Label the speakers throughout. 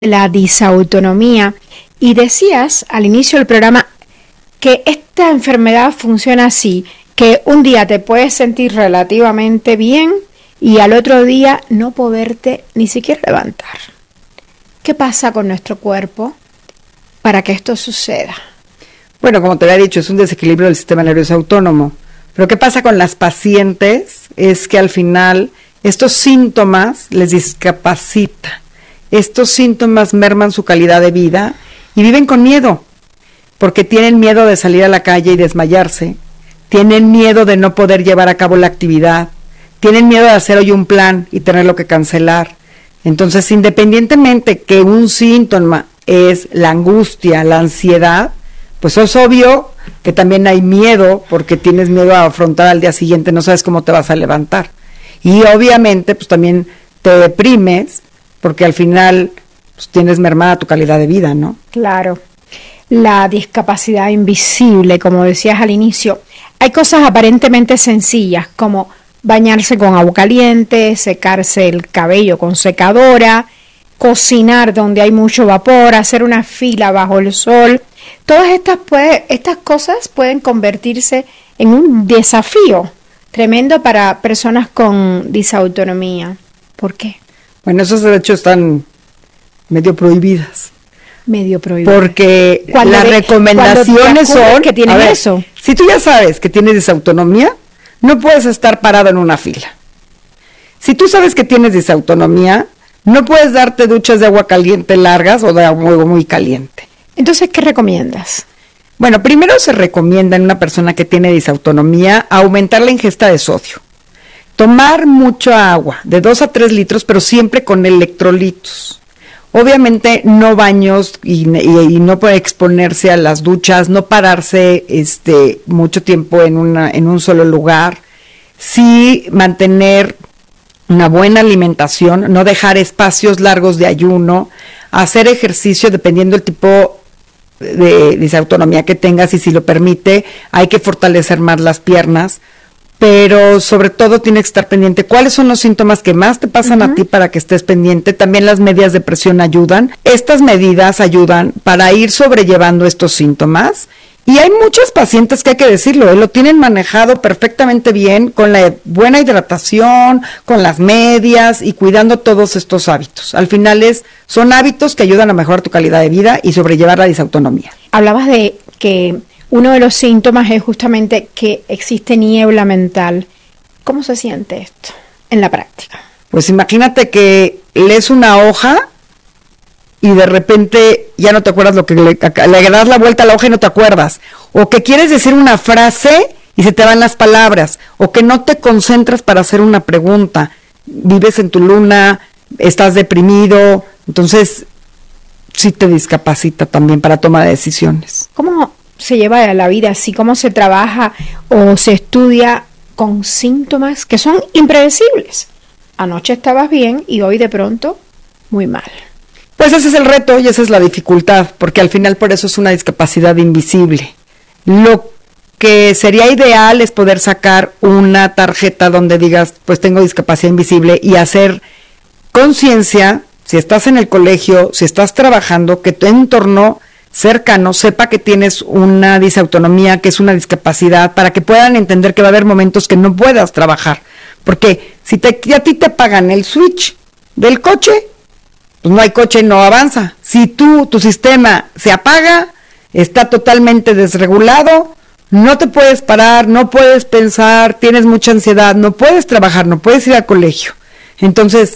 Speaker 1: la disautonomía y decías al inicio del programa que esta enfermedad funciona así, que un día te puedes sentir relativamente bien y al otro día no poderte ni siquiera levantar. ¿Qué pasa con nuestro cuerpo para que esto suceda?
Speaker 2: Bueno, como te había dicho, es un desequilibrio del sistema nervioso autónomo. Pero ¿qué pasa con las pacientes? Es que al final estos síntomas les discapacitan. Estos síntomas merman su calidad de vida y viven con miedo, porque tienen miedo de salir a la calle y desmayarse, tienen miedo de no poder llevar a cabo la actividad, tienen miedo de hacer hoy un plan y tenerlo que cancelar. Entonces, independientemente que un síntoma es la angustia, la ansiedad, pues es obvio que también hay miedo, porque tienes miedo a afrontar al día siguiente, no sabes cómo te vas a levantar. Y obviamente, pues también te deprimes, porque al final pues, tienes mermada tu calidad de vida, ¿no?
Speaker 1: Claro. La discapacidad invisible, como decías al inicio. Hay cosas aparentemente sencillas, como bañarse con agua caliente, secarse el cabello con secadora, cocinar donde hay mucho vapor, hacer una fila bajo el sol. Todas estas cosas pueden convertirse en un desafío tremendo para personas con disautonomía. ¿Por qué?
Speaker 2: Bueno, esos derechos están medio prohibidas.
Speaker 1: Medio prohibidas.
Speaker 2: Porque las recomendaciones son
Speaker 1: que tienen eso.
Speaker 2: Si tú ya sabes que tienes disautonomía, no puedes estar parado en una fila. Si tú sabes que tienes disautonomía, no puedes darte duchas de agua caliente largas o de agua muy caliente.
Speaker 1: Entonces, ¿qué recomiendas?
Speaker 2: Bueno, primero se recomienda en una persona que tiene disautonomía aumentar la ingesta de sodio. Tomar mucha agua, de 2 a 3 litros, pero siempre con electrolitos. Obviamente no baños y no puede exponerse a las duchas, no pararse mucho tiempo en un solo lugar. Sí mantener una buena alimentación, no dejar espacios largos de ayuno, hacer ejercicio dependiendo del tipo de disautonomía que tengas y si lo permite, hay que fortalecer más las piernas, pero sobre todo tiene que estar pendiente cuáles son los síntomas que más te pasan a ti para que estés pendiente. También las medidas de presión ayudan. Estas medidas ayudan para ir sobrellevando estos síntomas. Y hay muchos pacientes que hay que decirlo, lo tienen manejado perfectamente bien con la buena hidratación, con las medias y cuidando todos estos hábitos. Al final son hábitos que ayudan a mejorar tu calidad de vida y sobrellevar la disautonomía.
Speaker 1: Hablabas de que uno de los síntomas es justamente que existe niebla mental. ¿Cómo se siente esto en la práctica?
Speaker 2: Pues imagínate que lees una hoja y de repente ya no te acuerdas lo que le das la vuelta a la hoja y no te acuerdas. O que quieres decir una frase y se te van las palabras. O que no te concentras para hacer una pregunta. Vives en tu luna, estás deprimido. Entonces, sí te discapacita también para toma de decisiones.
Speaker 1: ¿Cómo se lleva la vida así? ¿Cómo se trabaja o se estudia con síntomas que son impredecibles? Anoche estabas bien y hoy de pronto muy mal.
Speaker 2: Pues ese es el reto y esa es la dificultad, porque al final por eso es una discapacidad invisible. Lo que sería ideal es poder sacar una tarjeta donde digas, pues tengo discapacidad invisible y hacer conciencia, si estás en el colegio, si estás trabajando, que tu entorno cercano sepa que tienes una disautonomía, que es una discapacidad, para que puedan entender que va a haber momentos que no puedas trabajar. Porque si a ti te apagan el switch del coche, pues no hay coche, no avanza. Si tu sistema se apaga, está totalmente desregulado, no te puedes parar, no puedes pensar, tienes mucha ansiedad, no puedes trabajar, no puedes ir al colegio. Entonces,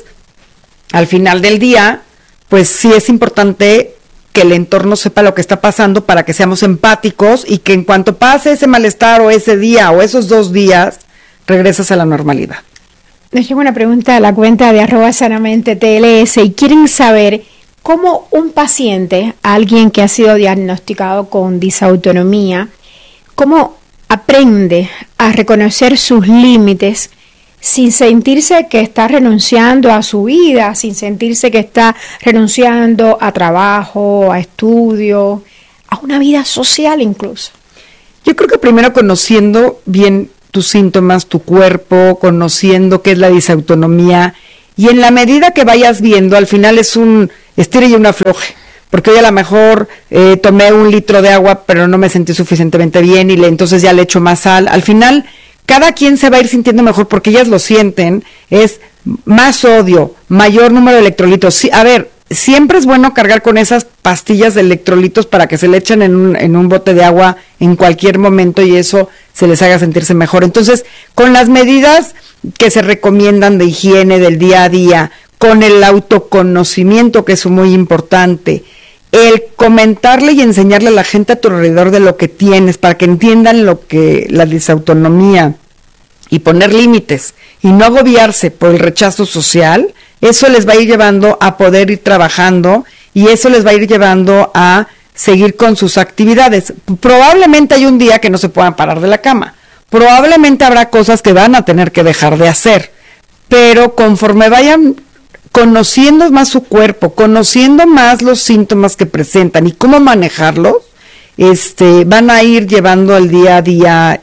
Speaker 2: al final del día, pues sí es importante que el entorno sepa lo que está pasando para que seamos empáticos y que en cuanto pase ese malestar o ese día o esos 2 días, regresas a la normalidad.
Speaker 1: Nos llega una pregunta a la cuenta de @sanamente_tls y quieren saber cómo un paciente, alguien que ha sido diagnosticado con disautonomía, cómo aprende a reconocer sus límites sin sentirse que está renunciando a su vida, sin sentirse que está renunciando a trabajo, a estudio, a una vida social incluso.
Speaker 2: Yo creo que primero conociendo bien tus síntomas, tu cuerpo, conociendo qué es la disautonomía, y en la medida que vayas viendo, al final es un estire y una afloje, porque hoy a lo mejor tomé 1 litro de agua, pero no me sentí suficientemente bien y entonces ya le echo más sal. Al final, cada quien se va a ir sintiendo mejor porque ellas lo sienten, es más sodio, mayor número de electrolitos. Sí, a ver, siempre es bueno cargar con esas pastillas de electrolitos para que se le echen en un bote de agua en cualquier momento y eso se les haga sentirse mejor. Entonces, con las medidas que se recomiendan de higiene del día a día, con el autoconocimiento, que es muy importante, el comentarle y enseñarle a la gente a tu alrededor de lo que tienes, para que entiendan lo que la disautonomía, y poner límites, y no agobiarse por el rechazo social, eso les va a ir llevando a poder ir trabajando, y eso les va a ir llevando a seguir con sus actividades. Probablemente hay un día que no se puedan parar de la cama, probablemente habrá cosas que van a tener que dejar de hacer, pero conforme vayan conociendo más su cuerpo, conociendo más los síntomas que presentan y cómo manejarlos, van a ir llevando el día a día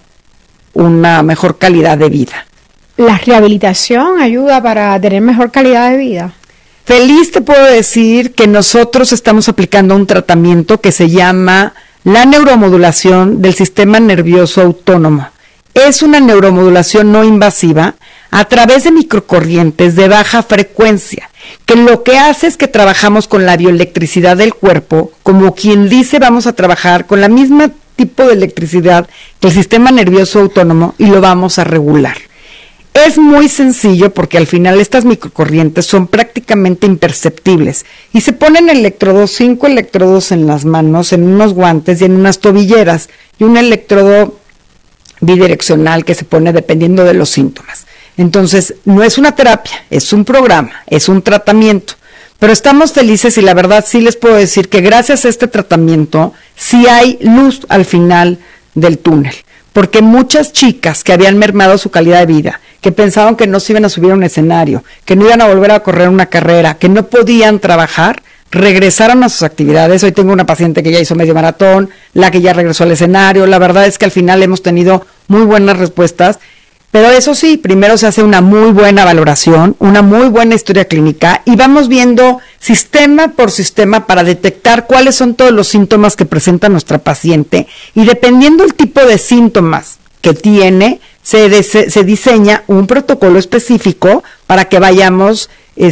Speaker 2: una mejor calidad de vida.
Speaker 1: ¿La rehabilitación ayuda para tener mejor calidad de vida?
Speaker 2: Feliz te puedo decir que nosotros estamos aplicando un tratamiento que se llama la neuromodulación del sistema nervioso autónomo. Es una neuromodulación no invasiva a través de microcorrientes de baja frecuencia, que lo que hace es que trabajamos con la bioelectricidad del cuerpo, como quien dice vamos a trabajar con la misma tipo de electricidad que el sistema nervioso autónomo y lo vamos a regular. Es muy sencillo porque al final estas microcorrientes son prácticamente imperceptibles y se ponen 5 electrodos en las manos, en unos guantes y en unas tobilleras y un electrodo bidireccional que se pone dependiendo de los síntomas. Entonces, no es una terapia, es un programa, es un tratamiento. Pero estamos felices y la verdad sí les puedo decir que gracias a este tratamiento sí hay luz al final del túnel. Porque muchas chicas que habían mermado su calidad de vida, que pensaban que no se iban a subir a un escenario, que no iban a volver a correr una carrera, que no podían trabajar, regresaron a sus actividades. Hoy tengo una paciente que ya hizo medio maratón, la que ya regresó al escenario. La verdad es que al final hemos tenido muy buenas respuestas. Pero eso sí, primero se hace una muy buena valoración, una muy buena historia clínica y vamos viendo sistema por sistema para detectar cuáles son todos los síntomas que presenta nuestra paciente y dependiendo del tipo de síntomas que tiene, se diseña un protocolo específico para que vayamos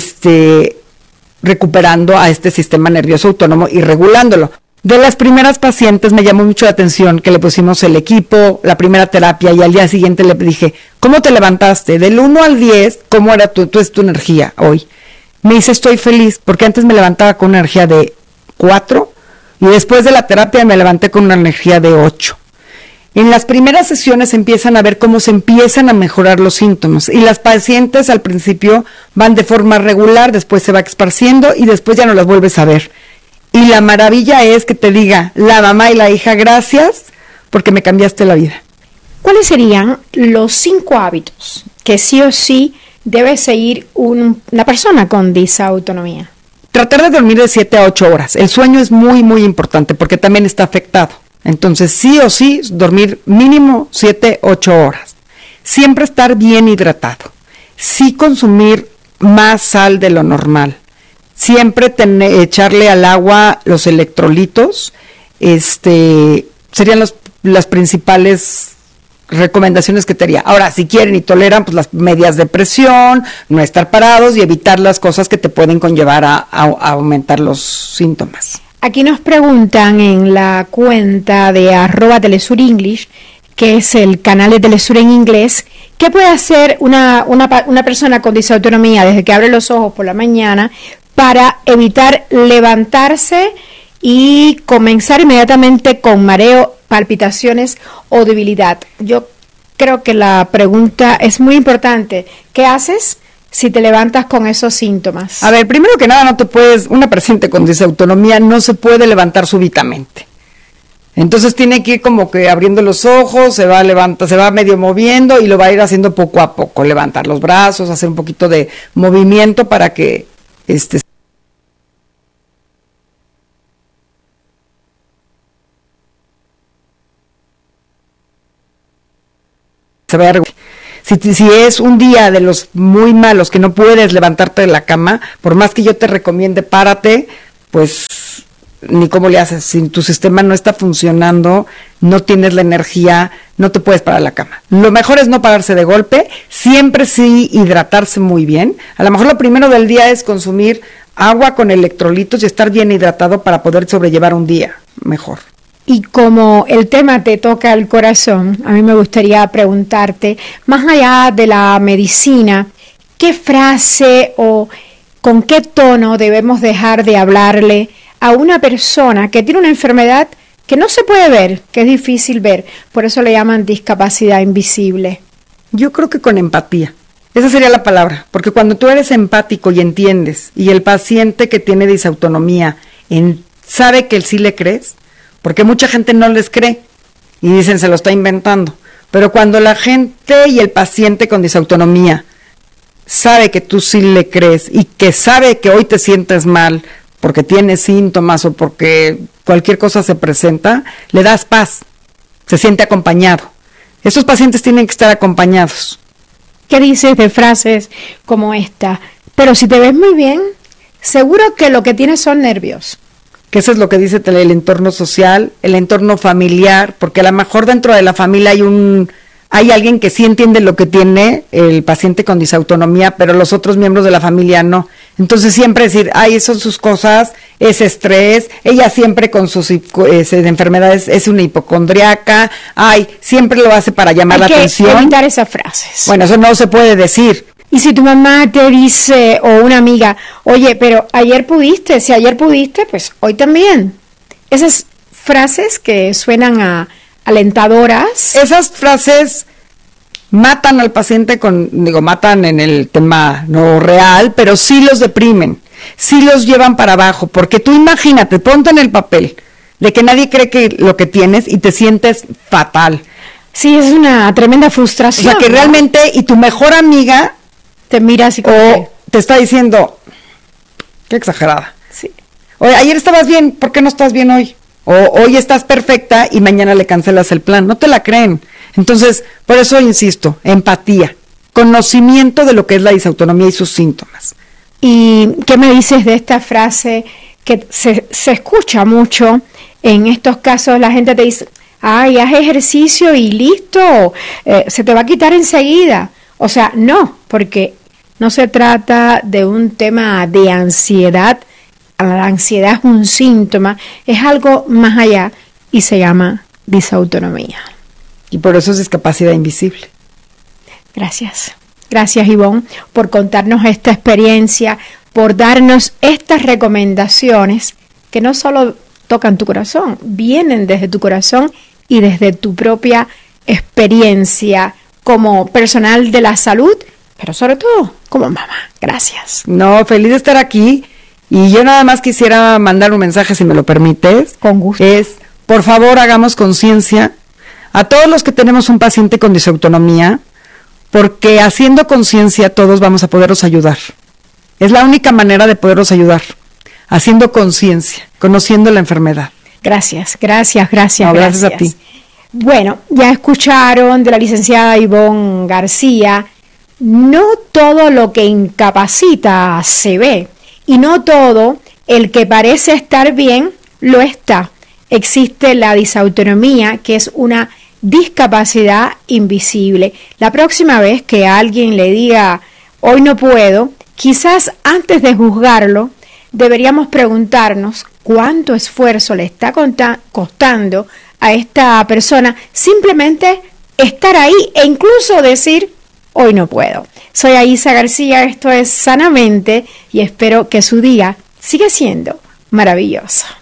Speaker 2: recuperando a este sistema nervioso autónomo y regulándolo. De las primeras pacientes me llamó mucho la atención que le pusimos el equipo, la primera terapia y al día siguiente le dije, ¿cómo te levantaste? Del 1 al 10, ¿cómo era tu energía hoy? Me dice, estoy feliz, porque antes me levantaba con una energía de 4 y después de la terapia me levanté con una energía de 8. En las primeras sesiones empiezan a ver cómo se empiezan a mejorar los síntomas y las pacientes al principio van de forma regular, después se va esparciendo y después ya no las vuelves a ver. Y la maravilla es que te diga la mamá y la hija, gracias porque me cambiaste la vida.
Speaker 1: ¿Cuáles serían los 5 hábitos que sí o sí debe seguir una persona con disautonomía?
Speaker 2: Tratar de dormir de 7 a 8 horas. El sueño es muy, muy importante porque también está afectado. Entonces, sí o sí, dormir mínimo 7, 8 horas. Siempre estar bien hidratado. Sí consumir más sal de lo normal. Siempre echarle al agua los electrolitos, serían las principales recomendaciones que te haría. Ahora, si quieren y toleran, pues las medias de presión, no estar parados y evitar las cosas que te pueden conllevar a aumentar los síntomas.
Speaker 1: Aquí nos preguntan en la cuenta de @telesurenglish, que es el canal de Telesur en inglés, ¿qué puede hacer una persona con disautonomía desde que abre los ojos por la mañana para evitar levantarse y comenzar inmediatamente con mareo, palpitaciones o debilidad? Yo creo que la pregunta es muy importante. ¿Qué haces si te levantas con esos síntomas?
Speaker 2: A ver, primero que nada, una paciente con disautonomía no se puede levantar súbitamente. Entonces tiene que ir como que abriendo los ojos, se va medio moviendo y lo va a ir haciendo poco a poco, levantar los brazos, hacer un poquito de movimiento para que Si es un día de los muy malos que no puedes levantarte de la cama, por más que yo te recomiende párate, pues ni cómo le haces. Si tu sistema no está funcionando, no tienes la energía, no te puedes parar de la cama. Lo mejor es no pararse de golpe, siempre sí hidratarse muy bien. A lo mejor lo primero del día es consumir agua con electrolitos y estar bien hidratado para poder sobrellevar un día mejor.
Speaker 1: Y como el tema te toca el corazón, a mí me gustaría preguntarte, más allá de la medicina, ¿qué frase o con qué tono debemos dejar de hablarle a una persona que tiene una enfermedad que no se puede ver, que es difícil ver? Por eso le llaman discapacidad invisible.
Speaker 2: Yo creo que con empatía. Esa sería la palabra, porque cuando tú eres empático y entiendes, y el paciente que tiene disautonomía sabe que sí le crees, porque mucha gente no les cree y dicen se lo está inventando, pero cuando la gente y el paciente con disautonomía sabe que tú sí le crees y que sabe que hoy te sientes mal porque tienes síntomas o porque cualquier cosa se presenta, le das paz, se siente acompañado. Esos pacientes tienen que estar acompañados.
Speaker 1: ¿Qué dices de frases como esta? Pero si te ves muy bien, seguro que lo que tienes son nervios.
Speaker 2: Que eso es lo que dice el entorno social, el entorno familiar, porque a lo mejor dentro de la familia hay alguien que sí entiende lo que tiene el paciente con disautonomía, pero los otros miembros de la familia no. Entonces siempre decir, ay, eso son sus cosas, es estrés, ella siempre con sus enfermedades es una hipocondriaca, ay, siempre lo hace para llamar la atención.
Speaker 1: Hay que evitar esas frases.
Speaker 2: Bueno, eso no se puede decir.
Speaker 1: Y si tu mamá te dice, o una amiga, oye, pero ayer pudiste, si ayer pudiste, pues hoy también. Esas frases que suenan alentadoras.
Speaker 2: Esas frases matan al paciente matan en el tema no real, pero sí los deprimen, sí los llevan para abajo, porque tú imagínate, ponte en el papel de que nadie cree que lo que tienes y te sientes fatal.
Speaker 1: Sí, es una tremenda frustración.
Speaker 2: O sea, que realmente, y tu mejor amiga
Speaker 1: te mira así como
Speaker 2: o te está diciendo, qué exagerada.
Speaker 1: Sí.
Speaker 2: Oye, ayer estabas bien, ¿por qué no estás bien hoy? O hoy estás perfecta y mañana le cancelas el plan. No te la creen. Entonces, por eso insisto, empatía, conocimiento de lo que es la disautonomía y sus síntomas.
Speaker 1: ¿Y qué me dices de esta frase que se escucha mucho en estos casos? La gente te dice, ay, haz ejercicio y listo, se te va a quitar enseguida. O sea, no, porque no se trata de un tema de ansiedad. La ansiedad es un síntoma, es algo más allá y se llama disautonomía.
Speaker 2: Y por eso es discapacidad invisible.
Speaker 1: Gracias. Gracias, Ivonne, por contarnos esta experiencia, por darnos estas recomendaciones que no solo tocan tu corazón, vienen desde tu corazón y desde tu propia experiencia como personal de la salud, pero sobre todo como mamá. Gracias.
Speaker 2: No, feliz de estar aquí. Y yo nada más quisiera mandar un mensaje, si me lo permites.
Speaker 1: Con gusto.
Speaker 2: Es, por favor, hagamos conciencia a todos los que tenemos un paciente con disautonomía, porque haciendo conciencia todos vamos a poderlos ayudar. Es la única manera de poderlos ayudar, haciendo conciencia, conociendo la enfermedad.
Speaker 1: Gracias.
Speaker 2: No, gracias a ti.
Speaker 1: Bueno, ya escucharon de la licenciada Ivonne García, no todo lo que incapacita se ve. Y no todo el que parece estar bien lo está. Existe la disautonomía, que es una discapacidad invisible. La próxima vez que alguien le diga, hoy no puedo, quizás antes de juzgarlo, deberíamos preguntarnos cuánto esfuerzo le está costando a esta persona simplemente estar ahí e incluso decir, hoy no puedo. Soy Aisa García, esto es Sanamente y espero que su día siga siendo maravilloso.